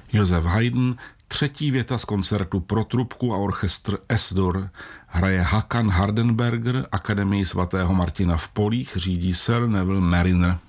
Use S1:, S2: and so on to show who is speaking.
S1: Josef Haydn, třetí věta z koncertu pro trubku a orchestr S-dur. Hraje Hakan Hardenberger, Akademii svatého Martina v Polích řídí Sir Neville Mariner.